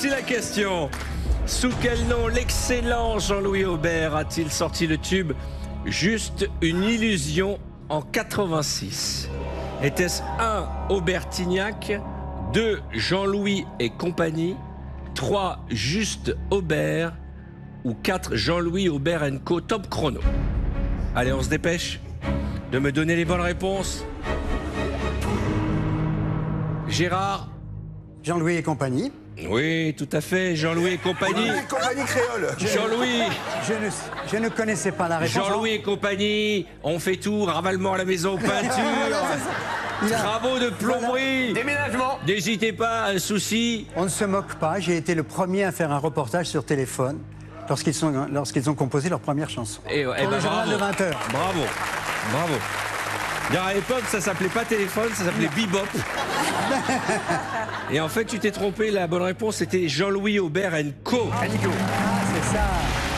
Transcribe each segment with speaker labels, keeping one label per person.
Speaker 1: Voici la question. Sous quel nom l'excellent Jean-Louis Aubert a-t-il sorti le tube Juste une illusion en 86? Était-ce 1. Aubert-Tignac, 2. Jean-Louis et compagnie, 3. Juste Aubert ou 4. Jean-Louis Aubert & Co. Top chrono. Allez, on se dépêche de me donner les bonnes réponses. Gérard?
Speaker 2: Jean-Louis et compagnie.
Speaker 1: Oui, tout à fait, Jean-Louis et compagnie.
Speaker 3: Compagnie créole.
Speaker 1: Jean-Louis.
Speaker 2: Je ne connaissais pas la réponse.
Speaker 1: Jean-Louis et compagnie, on fait tout, ravalement à la maison, peinture, travaux de plomberie.
Speaker 3: Déménagement.
Speaker 1: N'hésitez pas, un souci.
Speaker 2: On ne se moque pas, j'ai été le premier à faire un reportage sur téléphone lorsqu'ils ont composé leur première chanson.
Speaker 1: Et,
Speaker 2: Pour le journal de 20h.
Speaker 1: Bravo, bravo. D'ailleurs, à l'époque, ça s'appelait pas téléphone, ça s'appelait bebop. Et en fait, tu t'es trompé, la bonne réponse c'était Jean-Louis Aubert & Co.
Speaker 2: Ah, c'est ça.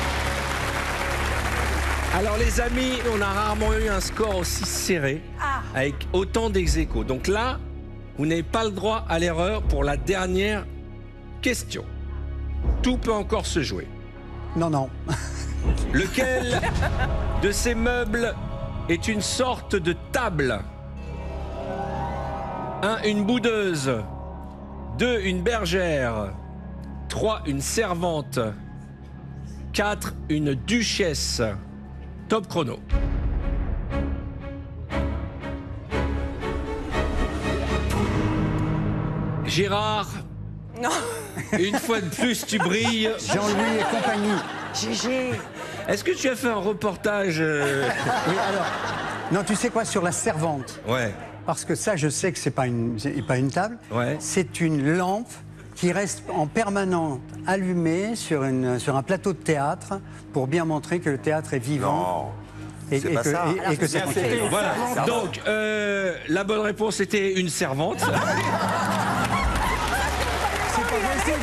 Speaker 1: Alors les amis, on a rarement eu un score aussi serré, avec autant d'ex-aequo. Donc là, vous n'avez pas le droit à l'erreur pour la dernière question. Tout peut encore se jouer.
Speaker 2: Non, non.
Speaker 1: Lequel de ces meubles est une sorte de table? 1. Une boudeuse. 2. Une bergère. 3. Une servante. 4. Une duchesse. Top chrono. Gérard,
Speaker 4: Non.
Speaker 1: une fois de plus, tu brilles.
Speaker 2: Jean-Louis et compagnie.
Speaker 4: GG.
Speaker 1: Est-ce que tu as fait un reportage
Speaker 2: Oui, alors. Non, tu sais quoi, sur la servante.
Speaker 1: Ouais.
Speaker 2: Parce que ça, je sais que c'est pas une table.
Speaker 1: Ouais.
Speaker 2: C'est une lampe qui reste en permanence allumée sur un plateau de théâtre pour bien montrer que le théâtre est vivant.
Speaker 3: Non. C'est pas ça.
Speaker 2: Et que c'est continu.
Speaker 1: Voilà. Donc, la bonne réponse était une servante.
Speaker 2: C'est pas possible.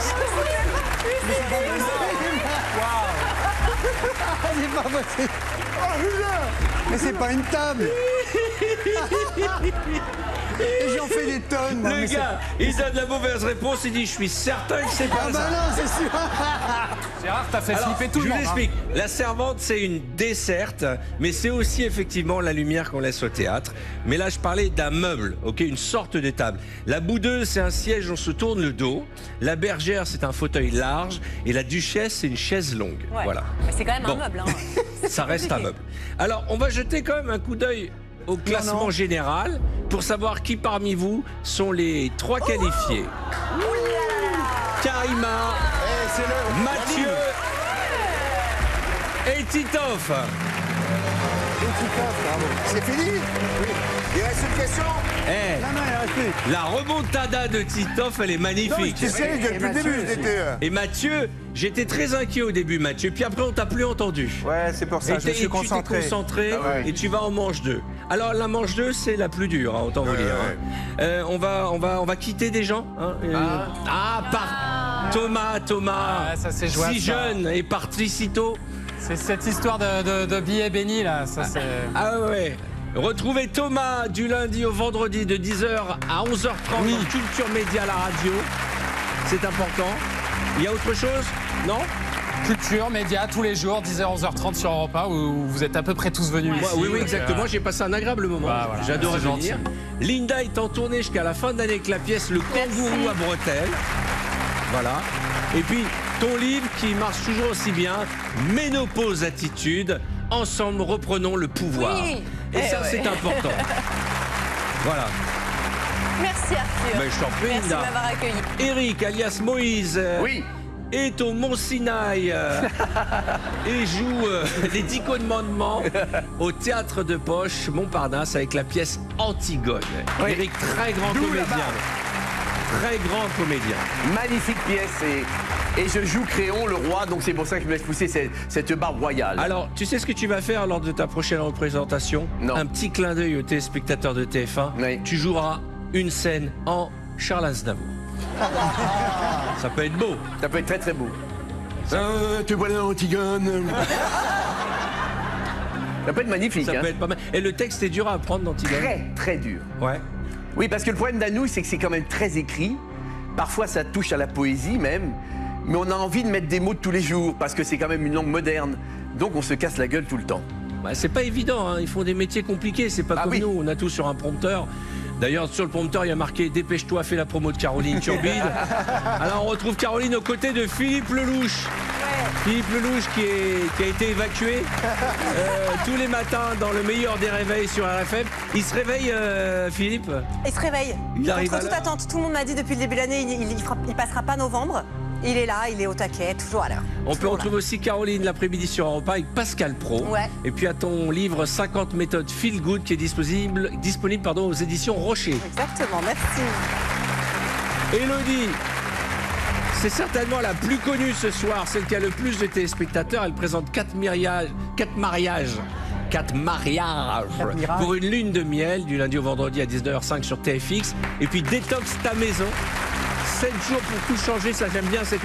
Speaker 2: C'est pas possible. Mais c'est pas une table. Et j'en fais des tonnes. moi,
Speaker 1: Le
Speaker 2: mais
Speaker 1: gars, il donne la mauvaise réponse, il dit je suis certain que c'est
Speaker 2: Ah
Speaker 1: pas
Speaker 2: bah
Speaker 1: ça.
Speaker 2: non, c'est sûr.
Speaker 5: Gérard, t'as fait
Speaker 1: Alors,
Speaker 5: flipper tout le
Speaker 1: je
Speaker 5: monde.
Speaker 1: vous explique. La servante, c'est une desserte, mais c'est aussi effectivement la lumière qu'on laisse au théâtre. Mais là, je parlais d'un meuble, ok, une sorte de table. La boudeuse, c'est un siège où on se tourne le dos. La bergère, c'est un fauteuil large. Et la duchesse, c'est une chaise longue.
Speaker 4: Ouais.
Speaker 1: Voilà.
Speaker 4: Mais c'est quand même
Speaker 1: Bon.
Speaker 4: un meuble. Hein.
Speaker 1: Ça reste un meuble. Alors, on va jeter quand même un coup d'œil au classement général pour savoir qui parmi vous sont les 3 qualifiés. Karima, Mathieu et Titoff.
Speaker 3: C'est fini. Il reste une question.
Speaker 1: Eh,
Speaker 2: Non, non, il reste plus.
Speaker 1: la remontada de Titoff, elle est magnifique.
Speaker 3: Tu sais, depuis le début, j'étais.
Speaker 1: Et Mathieu, j'étais très inquiet au début, Mathieu. Puis après, on t'a plus entendu.
Speaker 3: Ouais, c'est pour ça, je me
Speaker 1: Et
Speaker 3: suis
Speaker 1: tu t'es
Speaker 3: concentré.
Speaker 1: concentré
Speaker 3: Ah ouais.
Speaker 1: et tu vas en manche 2. Alors la manche 2, c'est la plus dure, hein, autant vous dire. Hein. On va quitter des gens. Hein, Thomas,
Speaker 5: Ah, ça, c'est jouable,
Speaker 1: si
Speaker 5: ça.
Speaker 1: jeune et parti si tôt.
Speaker 5: C'est cette histoire de billets bénis, là. Ça, c'est...
Speaker 1: Ah ouais. Retrouvez Thomas du lundi au vendredi de 10h à 11h30 dans Culture Média, la radio. C'est important. Il y a autre chose? Non?
Speaker 5: Culture, médias, tous les jours, 10h, 11h30 sur Europe 1, où vous êtes à peu près tous venus ici.
Speaker 1: Oui,
Speaker 5: donc,
Speaker 1: exactement. J'ai passé un agréable moment.
Speaker 5: Bah, voilà.
Speaker 1: J'adore
Speaker 5: C'est
Speaker 1: venir. Linda est en tournée jusqu'à la fin de l'année avec la pièce Le Kangourou à bretelles. Voilà. Et puis, ton livre qui marche toujours aussi bien, Ménopause Attitude. Ensemble, reprenons le pouvoir.
Speaker 4: Oui.
Speaker 1: Et ça, c'est important. Voilà.
Speaker 4: Merci Arthur.
Speaker 1: Ben, je t'en prie,
Speaker 4: Merci de
Speaker 1: Linda.
Speaker 4: m'avoir accueilli.
Speaker 1: Eric, alias Moïse.
Speaker 3: Oui.
Speaker 1: Est au Mont Sinaï et joue les 10 commandements au théâtre de Poche, Montparnasse, avec la pièce Antigone.
Speaker 3: Oui.
Speaker 1: Eric, très grand
Speaker 3: D'où la
Speaker 1: comédien.
Speaker 3: barbe.
Speaker 1: Très grand comédien.
Speaker 6: Magnifique pièce et je joue Créon, le roi, donc c'est pour ça que je me laisse pousser cette barbe royale.
Speaker 1: Alors, tu sais ce que tu vas faire lors de ta prochaine représentation?
Speaker 6: Non.
Speaker 1: Un petit clin d'œil aux téléspectateurs de TF1.
Speaker 6: Oui.
Speaker 1: Tu joueras une scène en Charles Aznavour. Ça peut être beau.
Speaker 6: Ça peut être très très beau. Tu vois l'Antigone. Ça peut être magnifique.
Speaker 1: Ça
Speaker 6: hein.
Speaker 1: peut être pas mal. Et le texte est dur à apprendre d'Antigone.
Speaker 6: Très très dur.
Speaker 1: Ouais.
Speaker 6: Oui, parce que le problème d'Anouilh, c'est que c'est quand même très écrit. Parfois, ça touche à la poésie même, mais on a envie de mettre des mots de tous les jours parce que c'est quand même une langue moderne. Donc, on se casse la gueule tout le temps.
Speaker 1: Bah, c'est pas évident, hein. Ils font des métiers compliqués, c'est pas
Speaker 6: Ah
Speaker 1: comme
Speaker 6: oui.
Speaker 1: nous, on a tout sur un prompteur. D'ailleurs, sur le prompteur, il y a marqué « Dépêche-toi, fais la promo de Caroline Turbide ». Alors, on retrouve Caroline aux côtés de Philippe Lelouch. Philippe Lelouch qui a été évacué tous les matins dans le meilleur des réveils sur RFM. Il se réveille, Philippe?
Speaker 4: Il se réveille.
Speaker 1: Il arrive à
Speaker 4: Contre toute
Speaker 1: l'heure.
Speaker 4: attente. Tout le monde m'a dit depuis le début de l'année, il passera pas novembre. Il est là, il est au taquet, toujours à l'heure.
Speaker 1: On peut
Speaker 4: Toujours
Speaker 1: retrouver aussi Caroline l'après-midi sur Europe 1 avec Pascal Pro.
Speaker 4: Ouais.
Speaker 1: Et puis à ton livre 50 méthodes feel good qui est disponible aux éditions Rocher.
Speaker 4: là. Exactement, merci.
Speaker 1: Élodie, c'est certainement la plus connue ce soir, celle qui a le plus de téléspectateurs. Elle présente 4 mariages pour une lune de miel du lundi au vendredi à 19h05 sur TFX. Et puis Détox ta maison. 7 jours pour tout changer, ça j'aime bien cette